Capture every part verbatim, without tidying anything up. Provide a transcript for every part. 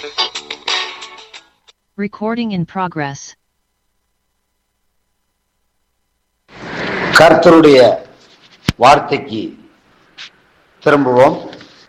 Recording in progress. கர்த்தருடைய வார்த்தைக்கு திரும்புவோம்.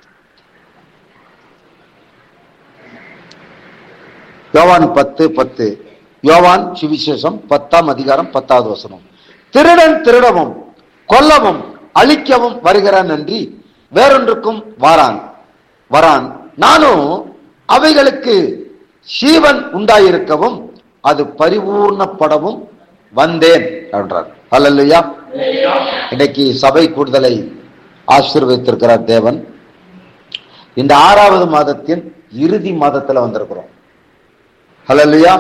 யோவான் பத்து பத்து யோவான் சுவிசேஷம் பத்தாம் அதிகாரம் பத்தாவது வசனம். திருடன் திருடவும் கொல்லவும் அழிக்கவும் வருகிறான் அன்றி வேறொன்றுக்கும் வாரான் வரான் நானும் அவைகளுக்கு ஜீவன் உண்டாயிருக்கவும் அது பரிபூர்ணப்படவும் வந்தேன் என்றார். ஹல்லேலூயா. இன்னைக்கு சபை கூடுதலை ஆசீர்வதித்திருக்கிறார் தேவன். இந்த ஆறாவது மாதத்தின் இறுதி மாதத்துல வந்திருக்கிறோம். ஹல்லேலூயா.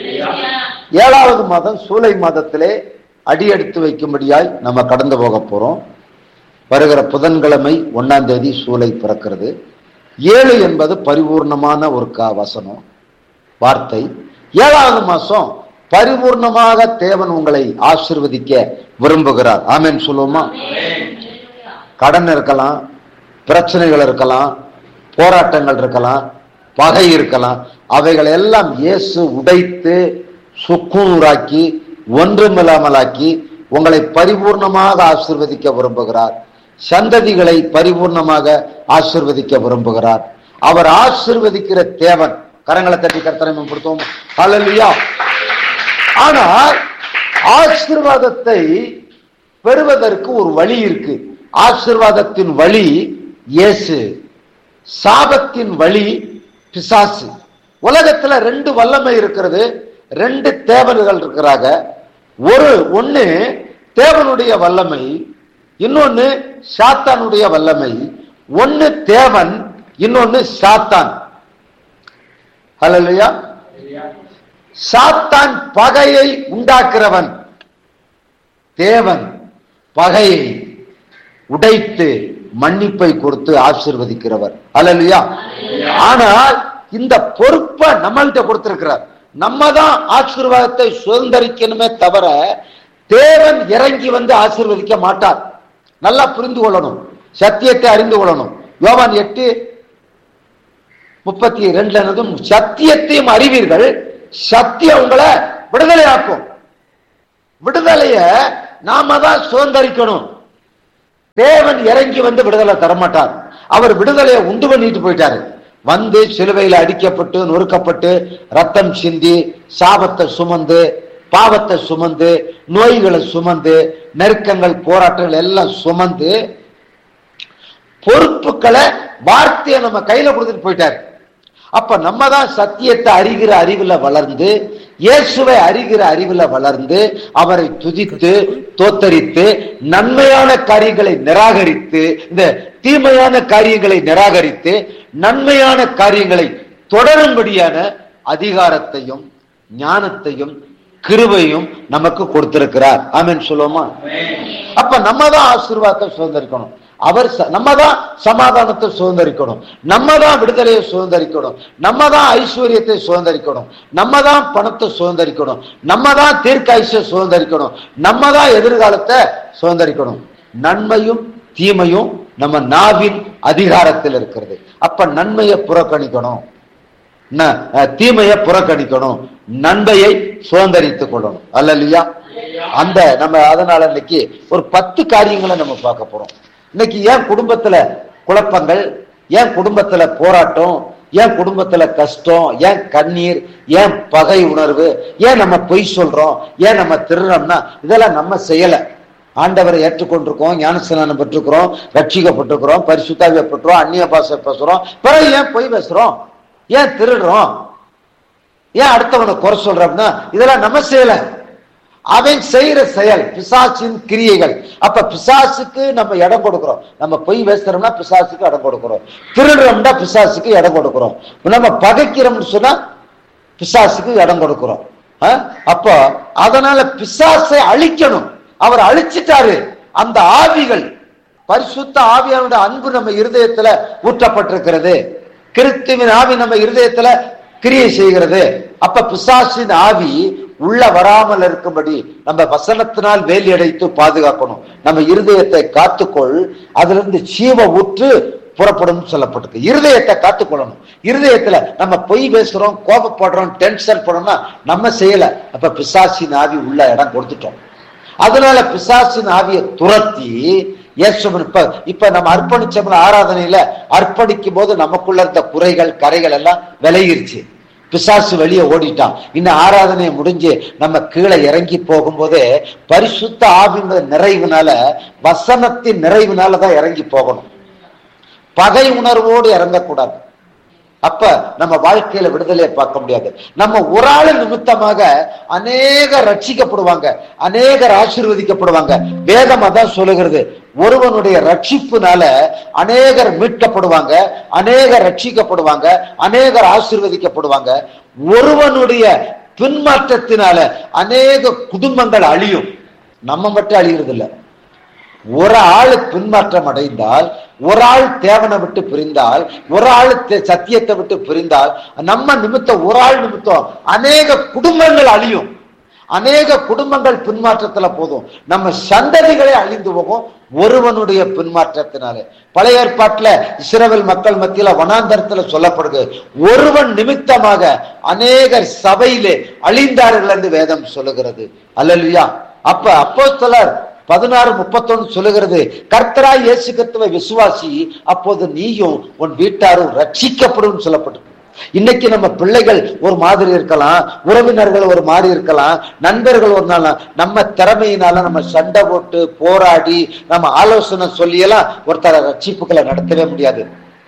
ஏழாவது மாதம் சூலை மாதத்திலே அடியெடுத்து வைக்கும்படியாய் நம்ம கடந்து போக போறோம். வருகிற புதன்கிழமை ஒன்னாம் தேதி சூலை பிறக்கிறது. ஏழு என்பது பரிபூர்ணமான ஒரு கா வசனம் வார்த்தை. ஏழாவது மாசம் பரிபூர்ணமாக தேவன் உங்களை ஆசீர்வதிக்க விரும்புகிறார். ஆமென் சொல்லுவோமா? கடன் இருக்கலாம், பிரச்சனைகள் இருக்கலாம், போராட்டங்கள் இருக்கலாம், பகை இருக்கலாம். அவைகள் எல்லாம் இயேசு உடைத்து சுக்குநூறாக்கி ஒன்றுமில்லாமலாக்கி உங்களை பரிபூர்ணமாக ஆசீர்வதிக்க விரும்புகிறார். சந்ததிகளை பரிபூர்ணமாக ஆசீர்வதிக்க விரும்புகிறார். அவர் ஆசீர்வதிக்கிற தேவன். கரங்களை தட்டி கர்த்தரை மேம்படுத்துவோம். ஹல்லேலூயா. ஆனால் ஆசீர்வாதத்தை பெறுவதற்கு ஒரு வழி இருக்கு. ஆசீர்வாதத்தின் வழி இயேசு, சாபத்தின் வழி பிசாசு. உலகத்துல ரெண்டு வல்லமை இருக்கிறது, ரெண்டு தேவன்கள் இருக்கிறாங்க. ஒரு ஒண்ணு தேவனுடைய வல்லமை, இன்னொன்னு சாத்தானுடைய வல்லமை. ஒன்னு தேவன், இன்னொன்னு சாத்தான். ஹல்லேலூயா. சாத்தான் பகையை உண்டாக்குறவன், தேவன் பகையை உடைத்து மன்னிப்பை கொடுத்து ஆசீர்வதிக்கிறவர். ஹல்லேலூயா. ஆனால் இந்த பொறுப்பை நம்மள்கிட்ட கொடுத்திருக்கிறார். நம்ம தான் ஆசீர்வாதத்தை சுதந்திரிக்கணுமே தவிர தேவன் இறங்கி வந்து ஆசீர்வதிக்க மாட்டார். நல்லா புரிந்து கொள்ளணும், சத்தியத்தை அறிந்து கொள்ளணும். யோவான் எட்டு முப்பத்தி ரெண்டுல சத்தியத்தையும் அறிவீர்கள், சத்தியம் உங்களை விடுதலை ஆக்கும். விடுதலைய நாம தான் சுதந்திரிக்கணும். தேவன் இறங்கி வந்து விடுதலை தரமாட்டார். அவர் விடுதலையை உண்டு பண்ணிட்டு போயிட்டாரு. வந்து சிலுவையில் அடிக்கப்பட்டு நொறுக்கப்பட்டு ரத்தம் சிந்தி சாபத்தை சுமந்து பாவத்தை சுமந்து நோய்களை சுமந்து நெருக்கங்கள் போராட்டங்கள் எல்லாம் சுமந்து பொறுப்புகளை வார்த்தையை நம்ம கையில கொடுத்துட்டு போயிட்டாரு. அப்ப நம்ம தான் சத்தியத்தை அறிகிற அறிவுல வளர்ந்து, இயேசுவை அறிகிற அறிவுல வளர்ந்து, அவரை துதித்து தோத்தரித்து நன்மையான காரியங்களை நிராகரித்து, இந்த தீமையான காரியங்களை நிராகரித்து நன்மையான காரியங்களை தொடரும்படியான அதிகாரத்தையும் ஞானத்தையும் கிருபையும் நமக்கு கொடுத்திருக்கிறார். ஆமென் சொல்லுவோமா? அப்ப நம்ம தான் ஆசீர்வாதத்தை சுதந்திரிக்கணும். அவர் நம்ம தான் சமாதானத்தை சுதந்திரிக்கணும். நம்ம தான் விடுதலையை சுதந்திரிக்கணும். நம்ம தான் ஐஸ்வர்யத்தை சுதந்திரிக்கணும். நம்ம தான் பணத்தை சுதந்திரிக்கணும். நம்ம தான் தீர்க்காயுசை சுதந்திரிக்கணும். நம்ம தான் எதிர்காலத்தை சுதந்திரிக்கணும். நன்மையும் தீமையும் நம்ம நாவின் அதிகாரத்தில் இருக்கிறது. அப்ப நன்மையை புறக்கணிக்கணும், தீமையை புறக்கணிக்கணும், நன்மையை சுதந்திரித்துக் கொள்ளணும். அல்லேலூயா. அந்த நம்ம அதனால இன்னைக்கு ஒரு பத்து காரியங்களை நம்ம பார்க்க போறோம். இன்னைக்கு ஏன் குடும்பத்துல குழப்பங்கள், ஏன் குடும்பத்துல போராட்டம், ஏன் குடும்பத்துல கஷ்டம், ஏன் கண்ணீர், ஏன் பகை உணர்வு, ஏன் நம்ம பொய் சொல்றோம், ஏன் நம்ம திருறோம்னா இதெல்லாம் நம்ம செய்யல. ஆண்டவரை ஏற்றுக்கொண்டிருக்கோம், ஞானஸ்நானம் பெற்றிருக்கிறோம், ரட்சிக்கப்பட்டிருக்கிறோம், பரிசுத்தாவியை பெற்றோம், அந்நிய பாஷை பேசுறோம். பிறகு ஏன் பொய் பேசுறோம், ஏன் திருடுறோம், ஏன் அடுத்தவனை குறை சொல்றோம்னா இதெல்லாம் நம்ம செய்யல. அவன் செய்யற செயல் பிசாசின் கிரியைகள். அப்ப பிசாசுக்கு நம்ம இடம் கொடுக்கிறோம். நம்ம பொய் பேசுறோம்னா பிசாசுக்கு இடம் கொடுக்கிறோம், திருடுறோம்னா பிசாசுக்கு இடம் கொடுக்கிறோம், நம்ம பகைக்கிறோம்னு சொன்னா பிசாசுக்கு இடம் கொடுக்கிறோம். அப்ப அதனால பிசாசை அழிக்கணும். அவர் அழிச்சிட்டாரு. அந்த ஆவிகள், பரிசுத்த ஆவியானுடைய அன்பு நம்ம இருதயத்துல ஊற்றப்பட்டிருக்கிறது. கிறிஸ்துவின் ஆவி நம்ம இருதயத்துல கிரியை செய்கிறது. அப்ப பிசாசின் ஆவி உள்ள வராமல் இருக்கும்படி நம்ம வசனத்தினால் வேலி அடைத்து பாதுகாக்கணும். நம்ம இருதயத்தை காத்துக்கொள், அதுல இருந்து ஜீவ ஊற்று புறப்படும் சொல்லப்பட்டிருக்கு. இருதயத்தை காத்துக்கொள்ளணும். இருதயத்துல நம்ம பொய் பேசுறோம், கோபப்படுறோம், டென்ஷன் பண்ணோம்னா நம்ம செய்யல, அப்ப பிசாசின் ஆவி உள்ள இடம் கொடுத்துட்டோம். அதனால பிசாசின் ஆவியை துரத்தி இயேசுவின் இப்ப இப்ப நம்ம அர்ப்பணிச்சோம்ல, ஆராதனையில அர்ப்பணிக்கும் போது நமக்குள்ள இருந்த குறைகள் கரைகள் எல்லாம் விலகிருச்சு. பிசாசு வெளியே ஓடிட்டான். இன்னும் ஆராதனை முடிஞ்சு நம்ம கீழே இறங்கி போகும்போதே பரிசுத்த ஆவியின் நிறைவுனால, வசனத்தின் நிறைவுனாலதான் இறங்கி போகணும். பகை உணர்வோடு இறங்கக்கூடாது. அப்ப நம்ம வாழ்க்கையில விடுதலையை பார்க்க முடியாது. நம்ம ஒரு ஆளு நிமித்தமாக அநேகர் ரட்சிக்கப்படுவாங்க, அநேகர் ஆசீர்வதிக்கப்படுவாங்க. வேதம் அதான் சொல்லுகிறது, ஒருவனுடைய ரட்சிப்புனால அநேகர் மீட்கப்படுவாங்க, அநேகர் ரட்சிக்கப்படுவாங்க, அநேகர் ஆசீர்வதிக்கப்படுவாங்க. ஒருவனுடைய பின்மாற்றத்தினால அநேக குடும்பங்கள் அழியும். நம்ம மட்டும் அழிகிறது இல்லை. ஒரு ஆள் பின்மாற்றம் அடைந்தால், ஒரு ஆள் தேவனை விட்டு பிரிந்தால், ஒரு ஆள் சத்தியத்தை விட்டு பிரிந்தால், நம்ம நிமித்தம் ஒரு ஆள் நிமித்தம் அநேக குடும்பங்கள் அழியும். அநேக குடும்பங்கள் பின்மாற்றத்துல போதும், நம்ம சந்ததிகளே அழிந்து போகும் ஒருவனுடைய பின்மாற்றத்தினாலே. பழைய ஏற்பாட்டுல இஸ்ரவேல் மக்கள் மத்தியில வனாந்தரத்துல சொல்லப்படுது, ஒருவன் நிமித்தமாக அநேகர் சபையிலே அழிந்தார்கள் என்று வேதம் சொல்லுகிறது. அல்லேலூயா. அப்ப அப்போஸ்தலர் பதினாறு முப்பத்தொன்னு சொல்லுகிறது, கர்த்தராய் இயேசு கிறிஸ்துவை விசுவாசி, அப்போது நீயும் உன் வீட்டாரும் ரட்சிக்கப்படும் சொல்லப்பட்டிருக்கு. இன்னைக்கு நம்ம பிள்ளைகள் ஒரு மாதிரி இருக்கலாம், உறவினர்கள் ஒரு மாதிரி இருக்கலாம், நண்பர்கள் ஒரு நாள் நம்ம திறமையினால நம்ம சண்டை போட்டு போராடி நம்ம ஆலோசனை சொல்லியெல்லாம் ஒருத்தர ரட்சிப்புகளை நடத்தவே முடியாது.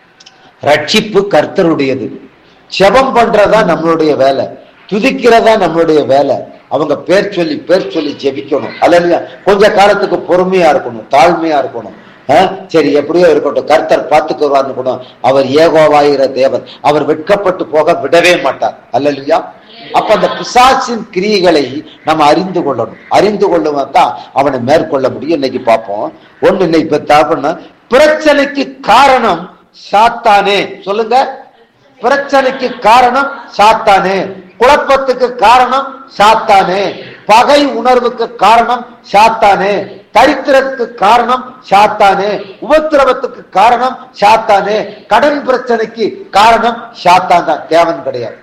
ரட்சிப்பு கர்த்தருடையது. ஜெபம் பண்றதா நம்மளுடைய வேலை, துதிக்கிறதா நம்மளுடைய வேலை. அவங்க பேர் சொல்லி பேர் சொல்லி ஜெபிக்கணும். அல்ல, கொஞ்ச காலத்துக்கு பொறுமையா இருக்கணும், தாழ்மையா இருக்கணும். சரி, எப்படியோ இருக்கட்டும், கர்த்தர் பார்த்துக்குவார்னு கூட. அவர் ஏகோவாகிற தேவன், அவர் வெட்கப்பட்டு போக விடவே மாட்டார். அல்லேலூயா. அப்ப அந்த பிசாசின் கிரியைகளை நம்ம அறிந்து கொள்ளணும். அறிந்து கொள்ளுவதான் அவனை மேற்கொள்ள முடியும். இன்னைக்கு பார்ப்போம். ஒண்ணு, இன்னைக்கு பார்த்தா பிரச்சனைக்கு காரணம் சாத்தானே. சொல்லுங்க, பிரச்சனைக்கு காரணம் சாத்தானே, குழப்பத்துக்கு காரணம் சாத்தானே, பகை உணர்வுக்கு காரணம் சாத்தானே, தரித்திரத்துக்கு காரணம் சாத்தானே, உபத்திரவத்துக்கு காரணம் சாத்தானே, கடன் பிரச்சனைக்கு காரணம் சாத்தான் தான், தேவன் கிடையாது.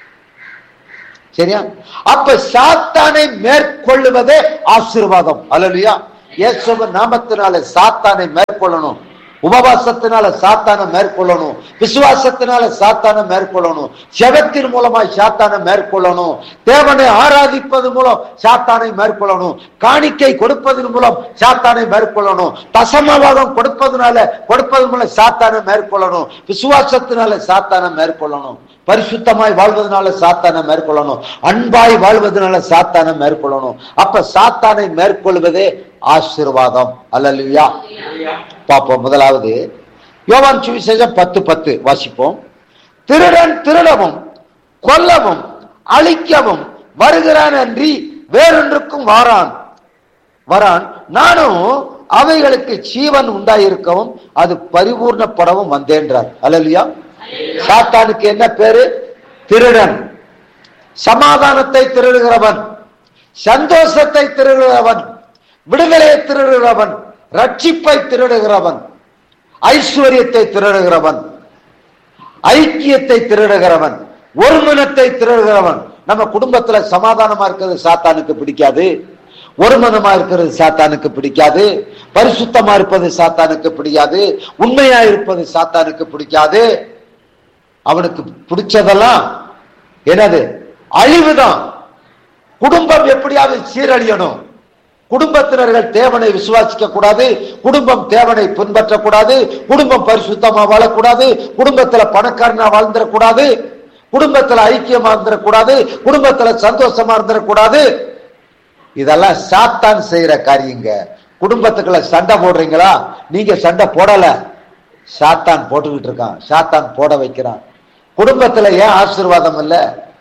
சரியா? அப்ப சாத்தானை மேற்கொள்ளுவதே ஆசீர்வாதம். அல்லேலூயா. இயேசுவின் நாமத்தினால சாத்தானை மேற்கொள்ளணும். உபவாசத்தினால சாத்தானை மேற்கொள்ளணும், விசுவாசத்தினால சாத்தானை மேற்கொள்ளணும், ஜெபத்தின் மூலமாய் சாத்தானை மேற்கொள்ளணும், தேவனை ஆராதிப்பது மூலம் சாத்தானை மேற்கொள்ளணும், காணிக்கை கொடுப்பதன் மூலம் சாத்தானை மேற்கொள்ளணும், தசமபாகம் கொடுப்பதனால கொடுப்பதன் மூலம் சாத்தானை மேற்கொள்ளணும், விசுவாசத்தினால சாத்தானை மேற்கொள்ளணும், பரிசுத்தமாய் வாழ்வதனால சாத்தானை மேற்கொள்ளணும், அன்பாய் வாழ்வதனால சாத்தானை மேற்கொள்ளணும். அப்ப சாத்தானை மேற்கொள்வதே ஆசீர்வாதம். அல்லேலூயா. பார்ப்போம். முதலாவது யோவான் சுவிசேஷம் பத்து பத்து வாசிப்போம். திருடன் திருடவும் கொல்லவும் அழிக்கவும் வருகிறான் அன்றி வேறொன்றுக்கும் வாரான் வரான் நானும் அவைகளுக்கு ஜீவன் உண்டாயிருக்கவும் அது பரிபூர்ணப்படவும் வந்தேன்றார். அல்லேலூயா. சாத்தானுக்கு என்ன பேரு? திருடன். சமாதானத்தை திருடுகிறவன், சந்தோஷத்தை திருடுகிறவன், விடுதலையை திருடுகிறவன், ரட்சிப்பை திருடுகிறவன், ஐஸ்வர்யத்தை திருடுகிறவன், ஐக்கியத்தை திருடுகிறவன், ஒருமனத்தை திருடுகிறவன். நம்ம குடும்பத்துல சமாதானமா இருக்கிறது சாத்தானுக்கு பிடிக்காது, ஒருமனமா இருக்கிறது சாத்தானுக்கு பிடிக்காது, பரிசுத்தமா இருப்பது சாத்தானுக்கு பிடிக்காது, உண்மையா இருப்பது சாத்தானுக்கு பிடிக்காது. அவனுக்கு பிடிச்சதெல்லாம் என்னது? அழிவுதான். குடும்பம் எப்படியாவது சீரழியணும், குடும்பத்தினர்கள் தேவனை விசுவாசிக்க கூடாது, குடும்பம் தேவனை பின்பற்றக்கூடாது, குடும்பம் பரிசுத்தமா வாழக்கூடாது, குடும்பத்துல பணக்காரனா வாழ்ந்துடக்கூடாது, குடும்பத்துல ஐக்கியமா இருந்துடக்கூடாது, குடும்பத்துல சந்தோஷமா இருந்துடக்கூடாது. இதெல்லாம் சாத்தான் செய்யற காரியங்க. குடும்பத்துக்குள்ள சண்டை போடுறீங்களா? நீங்க சண்டை போடல, சாத்தான் போட்டுக்கிட்டு இருக்கான், சாத்தான் போட வைக்கிறான். குடும்பத்துல ஏன் ஆசீர்வாதம் இல்ல?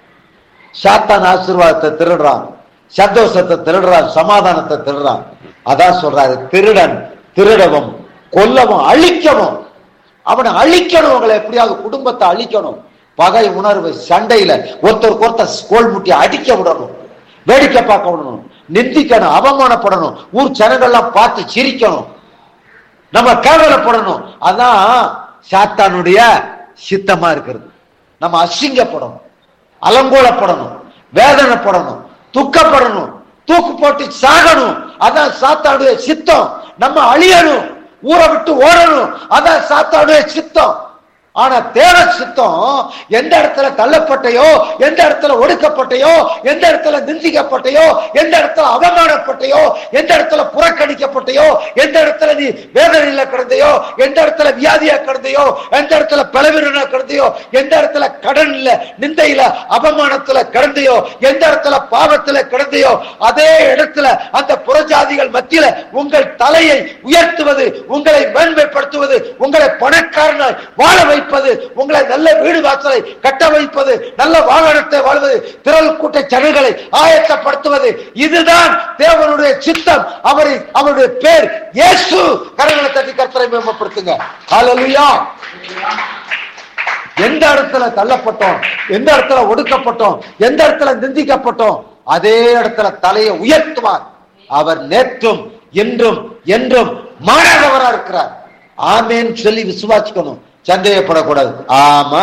சாத்தான் ஆசீர்வாதத்தை திருடுறான், சந்தோஷத்தை திருடுறான், சமாதானத்தை திருடுறான். அதான் சொல்றாரு, திருடன் திருடவும் கொல்லவும் அழிக்கவும். அவனை அழிக்கணும், உங்களை எப்படியாவது குடும்பத்தை அழிக்கணும். பகை உணர்வு, சண்டையில ஒருத்தருக்கு ஒருத்தர் கோல் முட்டி அடிக்க விடணும், வேடிக்கை பார்க்க விடணும், நிந்திக்கணும், அவமானப்படணும், ஊர் ஜனங்கள்லாம் பார்த்து சிரிக்கணும், நம்ம கேவலப்படணும். அதான் சாத்தானுடைய சித்தமா இருக்கிறது. நம்ம அசிங்கப்படணும், அலங்கோலப்படணும், வேதனைப்படணும், துக்கப்படணும், தூக்கு போட்டு சாகணும், அதான் சாத்தானுடைய சித்தம். நம்ம அழியணும், ஊரை விட்டு ஓடணும், அதான் சாத்தானுடைய சித்தம். ஆனா தேவ சித்தம் எந்த இடத்துல தள்ளப்பட்டையோ, எந்த இடத்துல ஒடுக்கப்பட்டையோ, எந்த இடத்துல நிந்திக்கப்பட்டையோ, எந்த இடத்துல அவமானப்பட்டையோ, எந்த இடத்துல புறக்கணிக்கப்பட்டையோ, எந்த இடத்துல நீ வேதனையில கிடந்தையோ, எந்த இடத்துல வியாதியா கிடந்தையோ, எந்த இடத்துல பலவீனா கிடந்தையோ, எந்த இடத்துல கடன்ல நிந்தையில அவமானத்துல கிடந்தையோ, எந்த இடத்துல பாவத்துல கிடந்தையோ, அதே இடத்துல அந்த புறஜாதிகள் மத்தியில உங்கள் தலையை உயர்த்துவது, உங்களை மேன்மைப்படுத்துவது, உங்களை பணக்காரனாய் வாழ வைப்பது, உங்களை நல்ல வீடு வாசலை கட்ட வைப்பது, நல்ல வாகனத்தை வாழ்வது, திரள் கூட்ட ஜனங்களை ஆயத்தப்படுத்துவது, இதுதான் தேவனுடைய சித்தம். அவரை அவருடைய பேர் இயேசு. கரங்களை தட்டி கர்த்தரை மேம்படுத்துங்க. ஹல்லேலூயா. எந்த இடத்துல தள்ளப்பட்டோம், எந்த இடத்துல ஒடுக்கப்பட்டோம், எந்த இடத்துல நிந்திக்கப்பட்டோம், அதே இடத்துல தலையை உயர்த்துவார். அவர் நேற்றும் இன்றும் என்றும் மாறாதவரா இருக்கிறார். ஆமேன் சொல்லி விசுவாசிக்கணும், சந்தேகப்படக்கூடாது. ஆமா,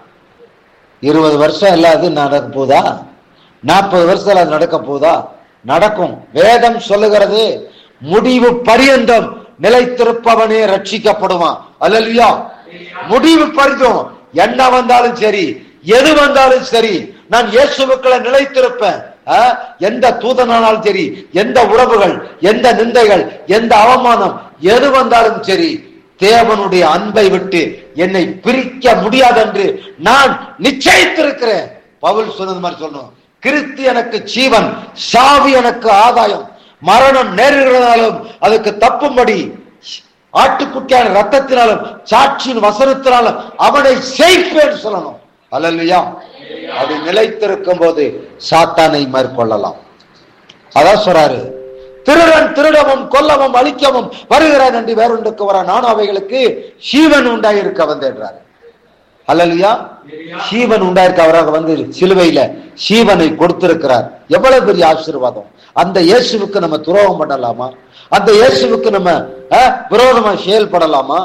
இருபது வருஷம் இல்லாது நடக்க போதா, நாற்பது வருஷம் அது நடக்க போதா? நடக்கும். வேதம் சொல்லுகிறது, முடிவு பரியந்தம் நிலைத்திருப்பவனே ரட்சிக்கப்படுவான். அல்லேலூயா. முடிவு பரிந்தும் என்ன வந்தாலும் சரி, எது வந்தாலும் சரி, நான் இயேசுவுக்குள்ள நிலைத்திருப்பேன். எந்த தூதனாலும் சரி, எந்த உறவுகள், எந்த நிந்தைகள், எந்த அவமானம், எது வந்தாலும் சரி, தேவனுடைய அன்பை விட்டு என்னை பிரிக்க முடியாது என்று நான் நிச்சயித்திருக்கிறேன். பவுல் சொன்னது மாதிரி சொல்லணும், கிறிஸ்து எனக்கு ஜீவன், சாவி எனக்கு ஆதாயம். மரணம் நேரிடுறதாலும் அதுக்கு தப்பும்படி ஆட்டுக்குட்டியான ரத்தத்தினாலும் சாட்சியின் வசனத்தினாலும் அவனை செய்ப்பேன் சொல்லணும். அல்லேலூயா. அது நிலைத்திருக்கும் போது சாத்தானை மேற்கொள்ளலாம். அதான் சொல்றாரு, திருடன் திருடவும் கொல்லவும் அழிக்கவும் வருகிறான் என்று வேறொன்றுக்கு வர நான் அவைகளுக்கு ஜீவன் உண்டாயிருக்க வந்தேன்றாரு. அல்லேலூயா. ஜீவன் உண்டாயிருக்க அவராக வந்து சிலுவையில ஜீவனை கொடுத்திருக்கிறார். எவ்வளவு பெரிய ஆசீர்வாதம். அந்த இயேசுவுக்கு நம்ம துரோகம் பண்ணலாமா? அந்த இயேசுவுக்கு நம்ம விரோதமா செயல்படலாமா?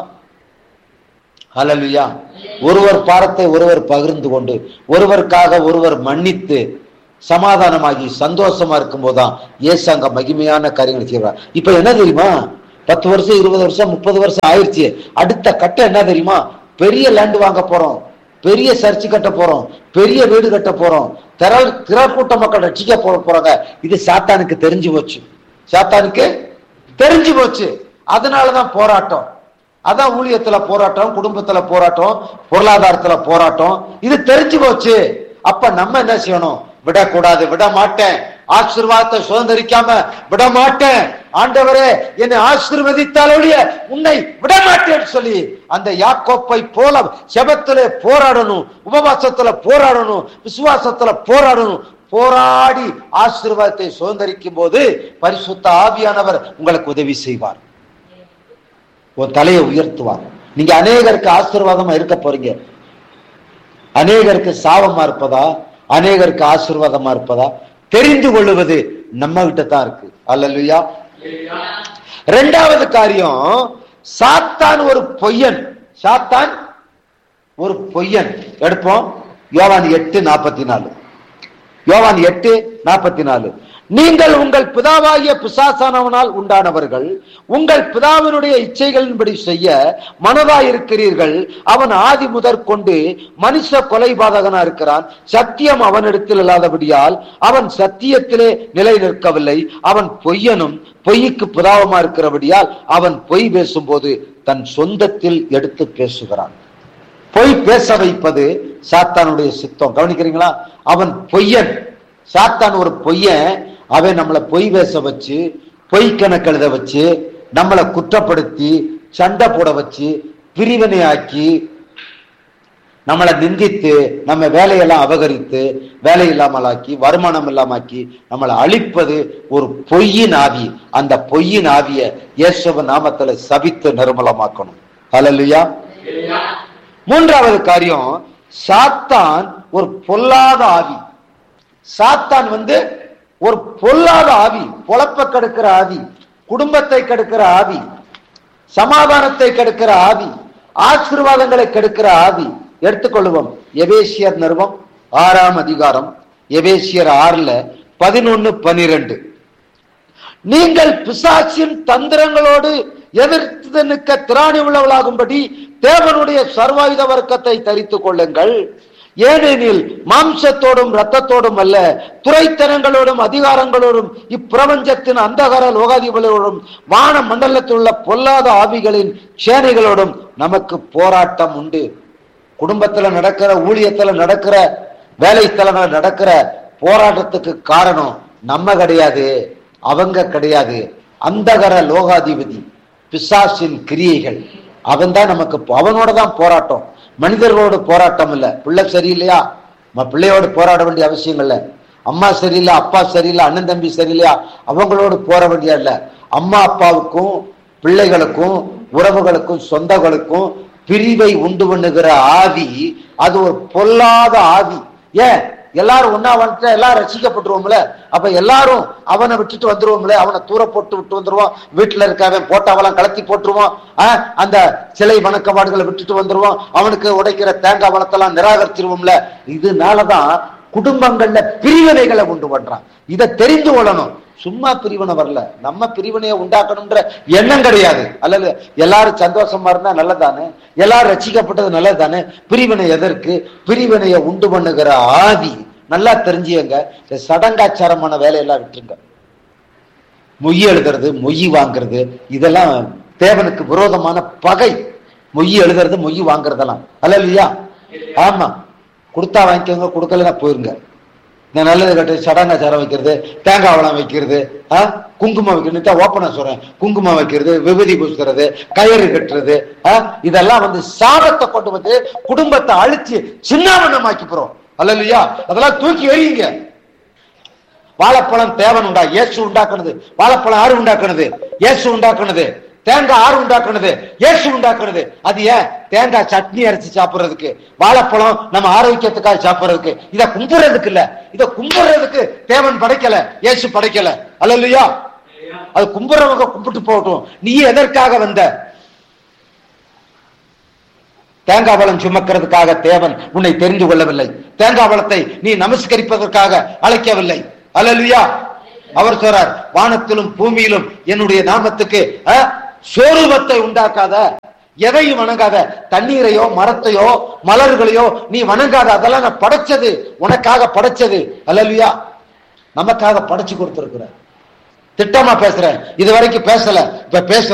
அல்லேலூயா. ஒருவர் பாரத்தை ஒருவர் பகிர்ந்து கொண்டு, ஒருவருக்காக ஒருவர் மன்னித்து சமாதானமாகி சந்தோஷமா இருக்கும் போதுதான் இயேசு அங்க மகிமையான காரியங்களை செய்வார். இப்ப என்ன தெரியுமா, பத்து வருஷம் இருபது வருஷம் முப்பது வருஷம் ஆயிடுச்சு. அடுத்த கட்டம் என்ன தெரியுமா? பெரிய லேண்ட் வாங்க போறோம், பெரிய சர்ச்சு கட்ட போறோம், பெரிய வீடு கட்ட போறோம், திரள் திரள் கூட்ட மக்கள் ரட்சிக்க போற போறாங்க. இது சாத்தானுக்கு தெரிஞ்சு போச்சு. சாத்தானுக்கு தெரிஞ்சு போச்சு. அதனாலதான் போராட்டம். அதான் ஊழியத்துல போராட்டம், குடும்பத்துல போராட்டம், பொருளாதாரத்துல போராட்டம். இது தெரிஞ்சு போச்சு. அப்ப நம்ம என்ன செய்யணும்? விடக்கூடாது. விட மாட்டேன், ஆசீர்வாதத்தை சுதந்திரிக்காம விட மாட்டேன். ஆண்டவரே என்னை ஆசீர்வதித்தால் ஒழிய உன்னை விட மாட்டேன்னு சொல்லி அந்த யாக்கோப்பை போல செபத்திலே போராடணும், உபவாசத்துல போராடணும், விசுவாசத்துல போராடணும். போராடி ஆசீர்வாதத்தை சுதந்திரிக்கும் போது பரிசுத்த ஆவியானவர் உங்களுக்கு உதவி செய்வார், உன் தலையை உயர்த்துவார். நீங்க அநேகருக்கு ஆசீர்வாதமா இருக்க போறீங்க. அநேகருக்கு சாபமா இருப்பதா, அநேகருக்கு ஆசீர்வாதமா இருப்பதா தெரிந்து கொள்ளுவது நம்ம கிட்ட தான் இருக்கு. அல்லேலூயா. இரண்டாவது காரியம், சாத்தான் ஒரு பொய்யன். சாத்தான் ஒரு பொய்யன். எடுப்போம் யோவான் எட்டு நாற்பத்தி நாலு. யோவான் எட்டு நாற்பத்தி நாலு. நீங்கள் உங்கள் பிதாவாகிய பிசாசானவனால் உண்டானவர்கள், உங்கள் பிதாவினுடைய இச்சைகளின்படி செய்ய மனதாயிருக்கிறீர்கள். அவன் ஆதி முதற் கொண்டு மனுஷ கொலைபாதகனா இருக்கிறான். சத்தியம் அவனிடத்தில் இல்லாதபடியால் அவன் சத்தியத்திலே நிலை நிற்கவில்லை. அவன் பொய்யனும் பொய்க்கு பிதாவமா இருக்கிறபடியால் அவன் பொய் பேசும்போது தன் சொந்தத்தில் எடுத்து பேசுகிறான். பொய் பேச வைப்பது சாத்தானுடைய சித்தம். கவனிக்கிறீங்களா? அவன் பொய்யன். சாத்தான் ஒரு பொய்யன். அவன் நம்மளை பொய் பேச வச்சு, பொய் கணக்கெழுத வச்சு, நம்மளை குற்றப்படுத்தி சண்டை போட வச்சு, பிரிவினை ஆக்கி, நம்மளை நிந்தித்து, நம்ம வேலையெல்லாம் அபகரித்து வேலை இல்லாமல் ஆக்கி, வருமானம் இல்லாம ஆக்கி நம்மளை அழிப்பது ஒரு பொய்யின் ஆவி. அந்த பொய்யின் ஆவிய இயேசுவின் நாமத்துல சபித்து நிர்மலமாக்கணும். ஹல்லேலூயா. மூன்றாவது காரியம், சாத்தான் ஒரு பொல்லாத ஆவி. சாத்தான் வந்து ஒரு பொல்லாத ஆவி, பொழப்ப கெடுக்கிற ஆவி, குடும்பத்தை கெடுக்கிற ஆவி, சமாதானத்தை கெடுக்கிற ஆவி, ஆசீர்வாதங்களை கெடுக்கிற ஆவி. எடுத்துக்கொள்வோம். எபேசியர் நிருபம் ஆறாம் அதிகாரம், எபேசியர் ஆறுல பதினொன்னு பனிரெண்டு. நீங்கள் பிசாசின் தந்திரங்களோடு எதிர்த்து நிற்க திராணி உள்ளவளாகும்படி தேவனுடைய சர்வாயுத வர்க்கத்தை தரித்துக் கொள்ளுங்கள். ஏனெனில் மாம்சத்தோடும் இரத்தத்தோடும் அல்ல, துரைத்தனங்களோடும் அதிகாரங்களோடும் இப்பிரபஞ்சத்தின் அந்தகார லோகாதிபதிகளோடும் வான மண்டலத்தில் உள்ள பொல்லாத ஆவிகளின் சேனைகளோடும் நமக்கு போராட்டம் உண்டு. குடும்பத்துல நடக்கிற, ஊழியத்துல நடக்கிற, வேலை ஸ்தலங்கள நடக்கிற போராட்டத்துக்கு காரணம் நம்ம கிடையாது, அவங்க கிடையாது. அந்தகர லோகாதிபதி பிசாசின் கிரியைகள். அவன் தான் நமக்கு, அவனோட தான் போராட்டம், மனிதர்களோடு போராட்டம் இல்ல. பிள்ளை சரியில்லையா, பிள்ளையோடு போராட வேண்டிய அவசியம் இல்ல. அம்மா சரியில்லை, அப்பா சரியில்லை, அண்ணன் தம்பி சரியில்லையா, அவங்களோடு போற வேண்டிய இல்ல. அம்மா அப்பாவுக்கும் பிள்ளைகளுக்கும் உறவுகளுக்கும் சொந்தங்களுக்கும் பிரிவை உண்டு பண்ணுகிற ஆவி, அது ஒரு பொல்லாத ஆவி. ஏன் எல்லாரும் ஒன்னா வந்துட்டு எல்லாரும் ரசிக்கப்பட்டுருவோம்ல, அப்ப எல்லாரும் அவனை விட்டுட்டு வந்துருவோம்ல, அவனை தூர போட்டு விட்டு வந்துருவோம், வீட்டுல இருக்காவன் போட்டாவெல்லாம் கலத்தி போட்டுருவோம், அந்த சிலை வணக்கப்பாடுகளை விட்டுட்டு வந்துருவோம், அவனுக்கு உடைக்கிற தேங்காய் வளத்தெல்லாம் நிராகரிச்சிருவோம்ல. இதனாலதான் குடும்பங்கள்ல பிரிவினைகளை உண்டு பண்றான். இதை தெரிந்து கொள்ளணும். சும்மா பிரிவினை வரல, நம்ம பிரிவினையை உண்டாக்கணும்ன்ற எண்ணம் கிடையாது. அல்லது எல்லாரும் சந்தோஷமா இருந்தா நல்லதானே, எல்லாரும் ரசிக்கப்பட்டது நல்லதானே. பிரிவினை எதற்கு? பிரிவினையை உண்டு பண்ணுகிற ஆவி. நல்லா தெரிஞ்சுங்க. சடங்காச்சாரமான வேலையெல்லாம் விட்டுருங்க. மொய் எழுதுறது, மொய் வாங்குறது, இதெல்லாம் தேவனுக்கு விரோதமான பகை. மொய் எழுதுறது, மொய் வாங்குறதெல்லாம் அல்ல இல்லையா? ஆமா, கொடுத்தா வாங்கிக்கோங்க, கொடுக்கலன்னா போயிருங்க. இந்த நல்லது கட்டு சடங்காச்சாரம் வைக்கிறது, தேங்காய் வளம் வைக்கிறது, ஆஹ் குங்குமம் வைக்கிறது, ஓப்பனா சொல்றேன், குங்குமம் வைக்கிறது, விபூதி பூசுறது, கயிறு கட்டுறது, ஆஹ் இதெல்லாம் வந்து சாபத்தை கொண்டு வந்து குடும்பத்தை அழிச்சு சின்னாவண்ணமாக்கி போறோம். அல்ல இல்லையா? அதெல்லாம் தூக்கி எறியுங்க. வாழைப்பழம் தேவன் உண்டா, இயேசு உண்டாக்குனது. வாழைப்பழம் ஆறு உண்டாக்குனது, இயேசு உண்டாக்குனது. தேங்காய் ஆறு உண்டாக்குனது, இயேசு உண்டாக்குனது. அது ஏன்? தேங்காய் சட்னி அரைச்சு சாப்பிடுறதுக்கு, வாழைப்பழம் நம்ம ஆரோக்கியத்துக்காக சாப்பிடுறதுக்கு. இத கும்பிடுறதுக்கு இல்ல, இத கும்பிடுறதுக்கு தேவன் படைக்கல, இயேசு படைக்கல. அல்ல இல்லையா? அது கும்பிடுறவங்க கும்பிட்டு போகட்டும். நீ எதற்காக வந்த? தேங்காய் பழம் சுமக்கிறதுக்காக தேவன் உன்னை தெரிந்து கொள்ளவில்லை. தேங்காய் பழத்தை நீ நமஸ்கரிப்பதற்காக அழைக்கவில்லை. அல்ல இல்லையா? அவர் சொல்றார், வானத்திலும் பூமியிலும் என்னுடைய நாமத்துக்கு சொரூபத்தை உண்டாக்காத, எதையும் வணங்காத, தண்ணீரையோ மரத்தையோ மலர்களையோ நீ வணங்காத. அதெல்லாம் நான் படைச்சது, உனக்காக படைச்சது. அல்லையா? நமக்காக படைச்சு கொடுத்திருக்கிற. திட்டமா பேசுறேன், இது வரைக்கும் பேசல, இப்ப பேசுற.